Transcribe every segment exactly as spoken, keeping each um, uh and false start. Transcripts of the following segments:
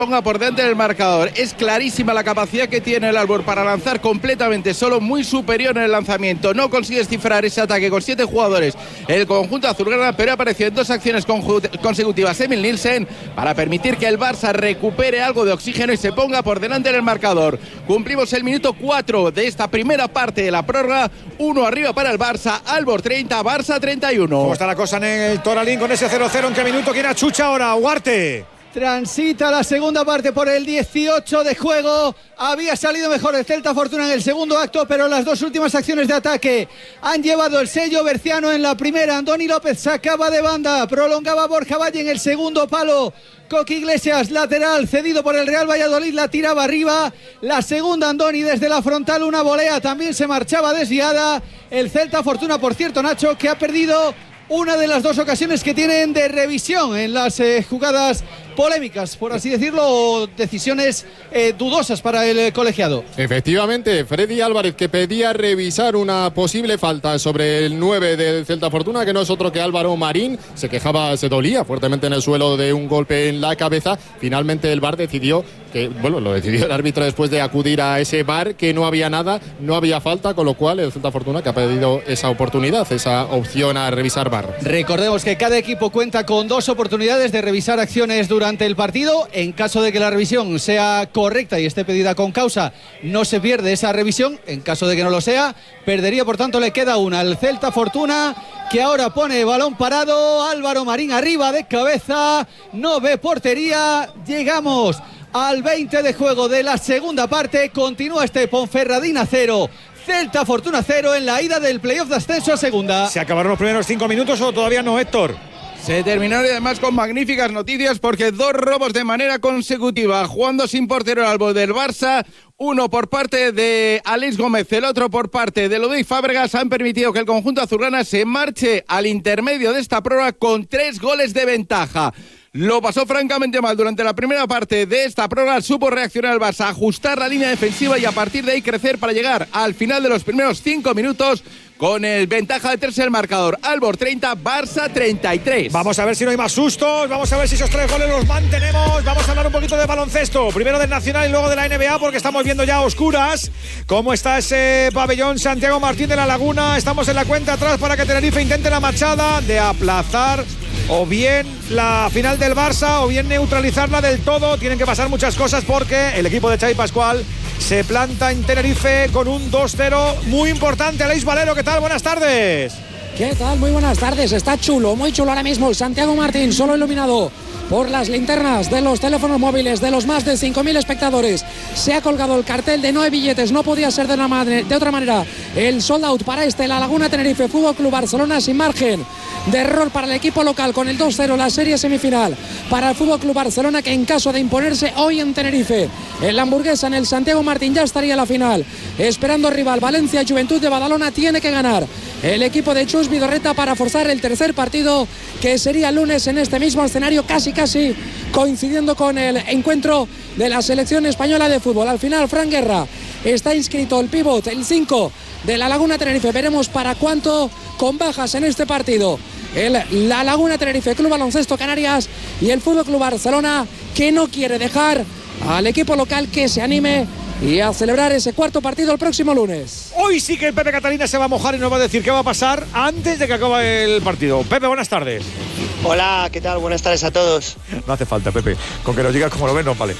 ponga por delante del marcador. Es clarísima la capacidad que tiene el Aalborg para lanzar completamente solo, muy superior en el lanzamiento. No consigue descifrar ese ataque con siete jugadores el conjunto azulgrana, pero ha aparecido en dos acciones consecutivas Emil Nielsen para permitir que el Barça recupere algo de oxígeno y se ponga por delante del marcador. Cumplimos el minuto cuatro de esta primera parte de la prórroga. Uno arriba para el Barça, Aalborg treinta, Barça treinta y uno. ¿Cómo está la cosa en el Toralín con ese cero cero? ¿En qué minuto? ¿Quién achucha ahora? Ugarte. Transita la segunda parte por el dieciocho de juego. Había salido mejor el Celta Fortuna en el segundo acto, pero las dos últimas acciones de ataque han llevado el sello berciano. En la primera, Andoni López sacaba de banda, prolongaba Borja Valle en el segundo palo. Coqui Iglesias, lateral, cedido por el Real Valladolid, la tiraba arriba. La segunda, Andoni desde la frontal, una volea, también se marchaba desviada. El Celta Fortuna, por cierto, Nacho, que ha perdido una de las dos ocasiones que tienen de revisión en las eh, jugadas polémicas, por así decirlo, o decisiones eh, dudosas para el eh, colegiado. Efectivamente, Freddy Álvarez, que pedía revisar una posible falta sobre el nueve del Celta Fortuna, que no es otro que Álvaro Marín. Se quejaba, se dolía fuertemente en el suelo de un golpe en la cabeza. Finalmente el V A R decidió que, bueno, lo decidió el árbitro después de acudir a ese V A R, que no había nada, no había falta, con lo cual el Celta Fortuna que ha pedido esa oportunidad, esa opción a revisar V A R. Recordemos que cada equipo cuenta con dos oportunidades de revisar acciones durante el partido. En caso de que la revisión sea correcta y esté pedida con causa, no se pierde esa revisión. En caso de que no lo sea, perdería, por tanto le queda una al Celta Fortuna, que ahora pone balón parado. Álvaro Marín arriba de cabeza, no ve portería. Llegamos al veinte de juego de la segunda parte. Continúa este Ponferradina cero, Celta Fortuna cero en la ida del playoff de ascenso a segunda. ¿Se acabaron los primeros cinco minutos o todavía no, Héctor? Se terminaron, y además con magníficas noticias, porque dos robos de manera consecutiva, jugando sin portero al Aalborg del Barça, uno por parte de Alex Gómez, el otro por parte de Ludovic Fábregas, han permitido que el conjunto azulgrana se marche al intermedio de esta prueba con tres goles de ventaja. Lo pasó francamente mal durante la primera parte de esta prórroga, supo reaccionar el Barça, ajustar la línea defensiva y a partir de ahí crecer para llegar al final de los primeros cinco minutos con el ventaja de tres en el marcador. Aalborg treinta, Barça treinta y tres. Vamos a ver si no hay más sustos, vamos a ver si esos tres goles los mantenemos. Vamos a hablar un poquito de baloncesto, primero del Nacional y luego de la N B A, porque estamos viendo ya a oscuras cómo está ese pabellón Santiago Martín de la Laguna. Estamos en la cuenta atrás para que Tenerife intente la machada de aplazar o bien la final del Barça o bien neutralizarla del todo. Tienen que pasar muchas cosas porque el equipo de Xavi Pascual se planta en Tenerife con un dos cero muy importante. Aleix Valero, ¿qué tal? Buenas tardes. ¿Qué tal? Muy buenas tardes. Está chulo, muy chulo ahora mismo el Santiago Martín, solo iluminado por las linternas de los teléfonos móviles de los más de cinco mil espectadores. Se ha colgado el cartel de no hay billetes, no podía ser de, una madre, de otra manera. El sold out para este La Laguna Tenerife Fútbol Club Barcelona, sin margen de error para el equipo local, con el dos cero la serie semifinal para el Fútbol Club Barcelona, que en caso de imponerse hoy en Tenerife, en la Hamburguesa, en el Santiago Martín, ya estaría la final, esperando rival. Valencia Juventud de Badalona tiene que ganar el equipo de Chus Vidorreta para forzar el tercer partido, que sería el lunes en este mismo escenario, casi casi coincidiendo con el encuentro de la selección española de fútbol. Al final, Fran Guerra está inscrito, el pívot, el cinco de La Laguna Tenerife. Veremos para cuánto, con bajas en este partido, el La Laguna Tenerife Club Baloncesto Canarias y el Fútbol Club Barcelona, que no quiere dejar al equipo local que se anime y a celebrar ese cuarto partido el próximo lunes. Hoy sí que el Pepe Catalina se va a mojar y nos va a decir qué va a pasar antes de que acabe el partido. Pepe, buenas tardes. Hola, ¿qué tal? Buenas tardes a todos. No hace falta, Pepe. Con que nos digas cómo lo ves, no vale.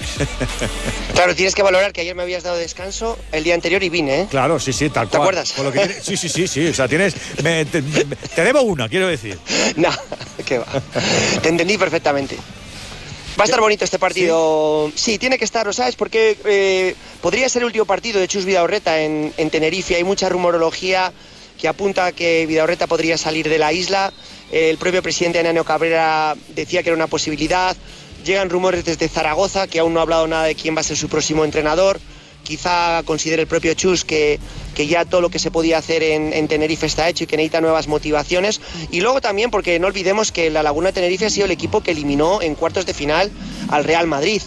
Claro, tienes que valorar que ayer me habías dado descanso el día anterior y vine, ¿eh? Claro, sí, sí, tal cual. ¿Te acuerdas? Con lo que tienes, sí, sí, sí, sí. O sea, tienes... Me, te, me, te debo una, quiero decir. No, qué va. Te entendí perfectamente. Va a estar bonito este partido. Sí, sí, tiene que estar, ¿lo sabes? Porque eh, podría ser el último partido de Chus Vidorreta en, en Tenerife. Hay mucha rumorología que apunta a que Vidorreta podría salir de la isla. El propio presidente Ananio Cabrera decía que era una posibilidad. Llegan rumores desde Zaragoza, que aún no ha hablado nada de quién va a ser su próximo entrenador. Quizá considere el propio Chus que, que ya todo lo que se podía hacer en, en Tenerife está hecho y que necesita nuevas motivaciones. Y luego también porque no olvidemos que la Laguna Tenerife ha sido el equipo que eliminó en cuartos de final al Real Madrid.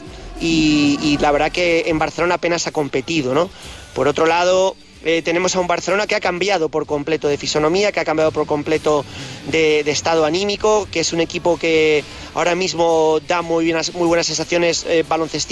Y, y la verdad que en Barcelona apenas ha competido, ¿no? Por otro lado, eh, tenemos a un Barcelona que ha cambiado por completo de fisonomía, que ha cambiado por completo de, de estado anímico, que es un equipo que ahora mismo da muy, buenas, muy buenas sensaciones eh, baloncestísticas.